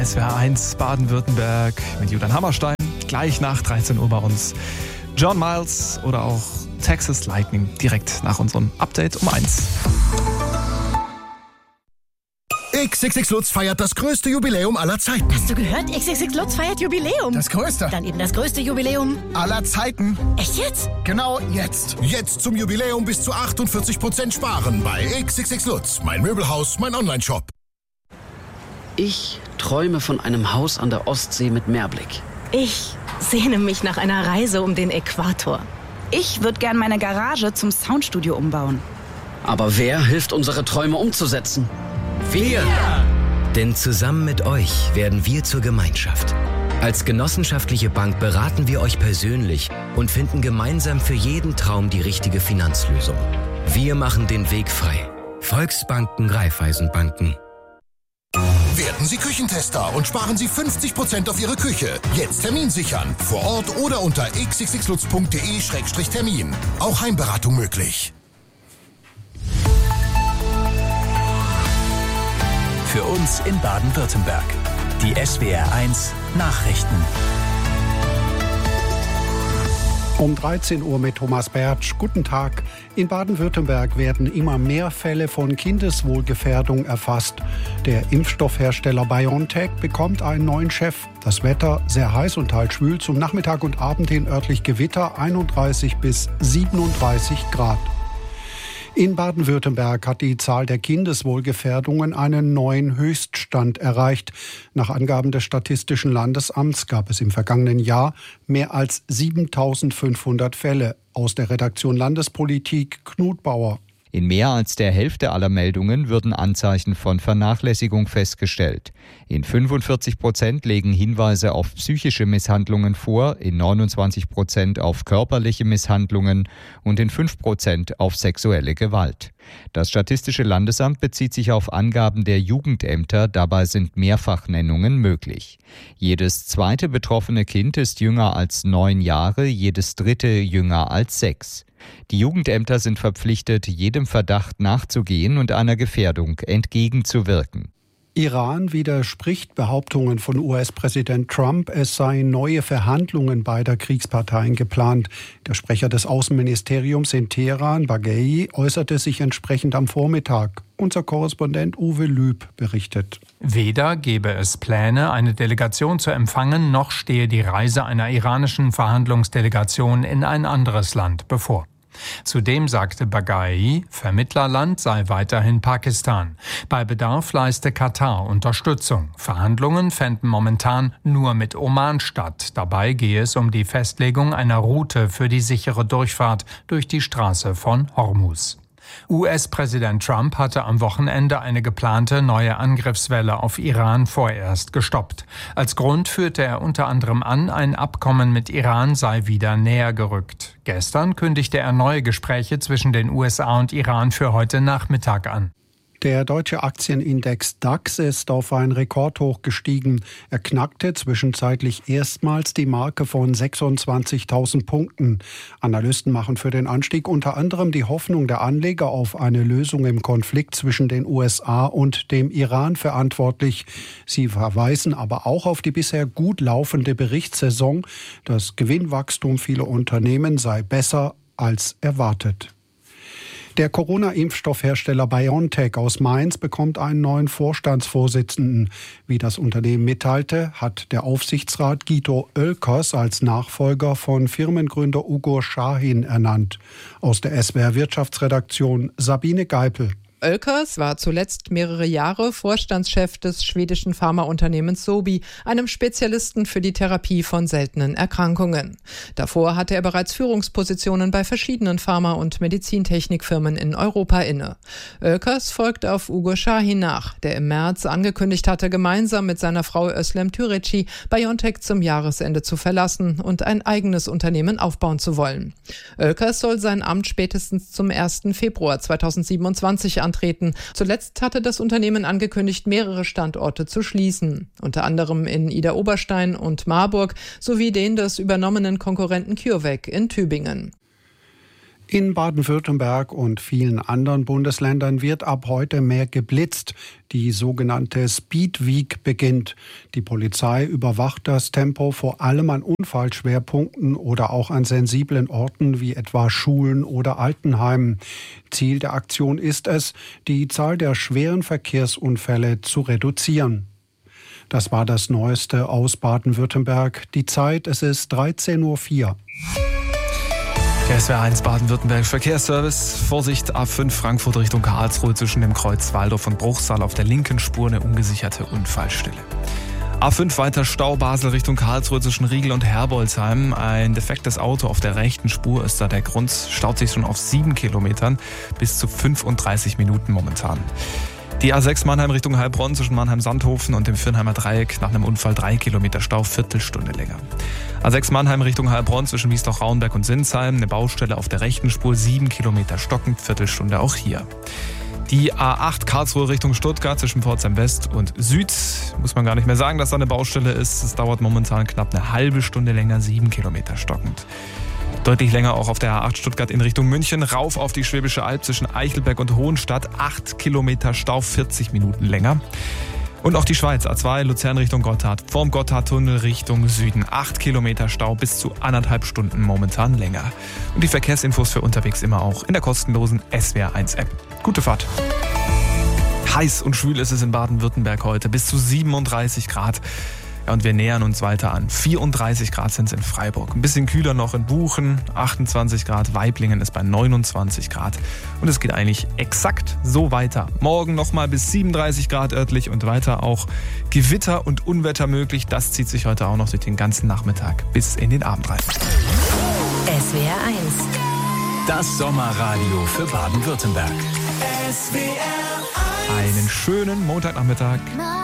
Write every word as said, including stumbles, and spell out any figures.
S W R eins Baden-Württemberg mit Julian Hammerstein. Gleich nach dreizehn Uhr bei uns John Miles oder auch Texas Lightning direkt nach unserem Update um eins. X X X Lutz feiert das größte Jubiläum aller Zeiten. Hast du gehört? X X X Lutz feiert Jubiläum. Das größte? Dann eben das größte Jubiläum aller Zeiten. Echt jetzt? Genau jetzt. Jetzt zum Jubiläum bis zu achtundvierzig Prozent sparen bei X X X Lutz. Mein Möbelhaus, mein Onlineshop. Ich träume von einem Haus an der Ostsee mit Meerblick. Ich sehne mich nach einer Reise um den Äquator. Ich würde gern meine Garage zum Soundstudio umbauen. Aber wer hilft, unsere Träume umzusetzen? Wir! Denn zusammen mit euch werden wir zur Gemeinschaft. Als genossenschaftliche Bank beraten wir euch persönlich und finden gemeinsam für jeden Traum die richtige Finanzlösung. Wir machen den Weg frei. Volksbanken, Raiffeisenbanken. Werden Sie Küchentester und sparen Sie fünfzig Prozent auf Ihre Küche. Jetzt Termin sichern. Vor Ort oder unter x x x lutz punkt d e Schrägstrich Termin. Auch Heimberatung möglich. Für uns in Baden-Württemberg. Die S W R eins Nachrichten. Um dreizehn Uhr mit Thomas Bertsch. Guten Tag. In Baden-Württemberg werden immer mehr Fälle von Kindeswohlgefährdung erfasst. Der Impfstoffhersteller BioNTech bekommt einen neuen Chef. Das Wetter sehr heiß und teils schwül. Zum Nachmittag und Abend hin örtlich Gewitter, einunddreißig bis siebenunddreißig Grad. In Baden-Württemberg hat die Zahl der Kindeswohlgefährdungen einen neuen Höchststand erreicht. Nach Angaben des Statistischen Landesamts gab es im vergangenen Jahr mehr als siebentausendfünfhundert Fälle. Aus der Redaktion Landespolitik Knut Bauer. In mehr als der Hälfte aller Meldungen würden Anzeichen von Vernachlässigung festgestellt. In fünfundvierzig Prozent legen Hinweise auf psychische Misshandlungen vor, in neunundzwanzig Prozent auf körperliche Misshandlungen und in fünf Prozent auf sexuelle Gewalt. Das Statistische Landesamt bezieht sich auf Angaben der Jugendämter, dabei sind Mehrfachnennungen möglich. Jedes zweite betroffene Kind ist jünger als neun Jahre, jedes dritte jünger als sechs. Die Jugendämter sind verpflichtet, jedem Verdacht nachzugehen und einer Gefährdung entgegenzuwirken. Iran widerspricht Behauptungen von U S-Präsident Trump, es seien neue Verhandlungen beider Kriegsparteien geplant. Der Sprecher des Außenministeriums in Teheran, Baghei, äußerte sich entsprechend am Vormittag. Unser Korrespondent Uwe Lüb berichtet. Weder gebe es Pläne, eine Delegation zu empfangen, noch stehe die Reise einer iranischen Verhandlungsdelegation in ein anderes Land bevor. Zudem sagte Baghai, Vermittlerland sei weiterhin Pakistan. Bei Bedarf leiste Katar Unterstützung. Verhandlungen fänden momentan nur mit Oman statt. Dabei gehe es um die Festlegung einer Route für die sichere Durchfahrt durch die Straße von Hormuz. U S-Präsident Trump hatte am Wochenende eine geplante neue Angriffswelle auf Iran vorerst gestoppt. Als Grund führte er unter anderem an, ein Abkommen mit Iran sei wieder näher gerückt. Gestern kündigte er neue Gespräche zwischen den U S A und Iran für heute Nachmittag an. Der deutsche Aktienindex DAX ist auf ein Rekordhoch gestiegen. Er knackte zwischenzeitlich erstmals die Marke von sechsundzwanzigtausend Punkten. Analysten machen für den Anstieg unter anderem die Hoffnung der Anleger auf eine Lösung im Konflikt zwischen den U S A und dem Iran verantwortlich. Sie verweisen aber auch auf die bisher gut laufende Berichtssaison. Das Gewinnwachstum vieler Unternehmen sei besser als erwartet. Der Corona-Impfstoffhersteller BioNTech aus Mainz bekommt einen neuen Vorstandsvorsitzenden. Wie das Unternehmen mitteilte, hat der Aufsichtsrat Guido Oelkers als Nachfolger von Firmengründer Ugur Sahin ernannt. Aus der S W R Wirtschaftsredaktion Sabine Geipel. Oelkers war zuletzt mehrere Jahre Vorstandschef des schwedischen Pharmaunternehmens Sobi, einem Spezialisten für die Therapie von seltenen Erkrankungen. Davor hatte er bereits Führungspositionen bei verschiedenen Pharma- und Medizintechnikfirmen in Europa inne. Oelkers folgt auf Ugur Sahin nach, der im März angekündigt hatte, gemeinsam mit seiner Frau Özlem Türeci BioNTech zum Jahresende zu verlassen und ein eigenes Unternehmen aufbauen zu wollen. Oelkers soll sein Amt spätestens zum ersten Februar zweitausendsiebenundzwanzig antreten. Zuletzt hatte das Unternehmen angekündigt, mehrere Standorte zu schließen, unter anderem in Idar-Oberstein und Marburg sowie den des übernommenen Konkurrenten CureVac in Tübingen. In Baden-Württemberg und vielen anderen Bundesländern wird ab heute mehr geblitzt. Die sogenannte Speed Week beginnt. Die Polizei überwacht das Tempo vor allem an Unfallschwerpunkten oder auch an sensiblen Orten wie etwa Schulen oder Altenheimen. Ziel der Aktion ist es, die Zahl der schweren Verkehrsunfälle zu reduzieren. Das war das Neueste aus Baden-Württemberg. Die Zeit, es ist dreizehn Uhr vier. Der S W R eins Baden-Württemberg Verkehrsservice. Vorsicht, A fünf Frankfurt Richtung Karlsruhe zwischen dem Kreuz Waldorf und Bruchsal auf der linken Spur eine ungesicherte Unfallstelle. A fünf weiter Stau Basel Richtung Karlsruhe zwischen Riegel und Herbolzheim. Ein defektes Auto auf der rechten Spur ist da der Grund. Staut sich schon auf sieben Kilometern bis zu fünfunddreißig Minuten momentan. Die A sechs Mannheim Richtung Heilbronn zwischen Mannheim-Sandhofen und dem Firnheimer Dreieck nach einem Unfall drei Kilometer Stau, Viertelstunde länger. A sechs Mannheim Richtung Heilbronn zwischen Wiesloch-Rauenberg und Sinsheim, eine Baustelle auf der rechten Spur, sieben Kilometer stockend, Viertelstunde auch hier. Die A acht Karlsruhe Richtung Stuttgart zwischen Pforzheim West und Süd, muss man gar nicht mehr sagen, dass da eine Baustelle ist. Es dauert momentan knapp eine halbe Stunde länger, sieben Kilometer stockend. Deutlich länger auch auf der A acht Stuttgart in Richtung München, rauf auf die Schwäbische Alb zwischen Eichelberg und Hohenstadt, acht Kilometer Stau, vierzig Minuten länger. Und auch die Schweiz, A zwei Luzern Richtung Gotthard, vorm Gotthardtunnel Richtung Süden, acht Kilometer Stau, bis zu anderthalb Stunden momentan länger. Und die Verkehrsinfos für unterwegs immer auch in der kostenlosen S W R eins App. Gute Fahrt! Heiß und schwül ist es in Baden-Württemberg heute, bis zu siebenunddreißig Grad. Ja, und wir nähern uns weiter an. vierunddreißig Grad sind es in Freiburg. Ein bisschen kühler noch in Buchen, achtundzwanzig Grad. Weiblingen ist bei neunundzwanzig Grad. Und es geht eigentlich exakt so weiter. Morgen nochmal bis siebenunddreißig Grad örtlich und weiter auch Gewitter und Unwetter möglich. Das zieht sich heute auch noch durch den ganzen Nachmittag bis in den Abend rein. S W R eins. Das Sommerradio für Baden-Württemberg. Einen schönen Montagnachmittag.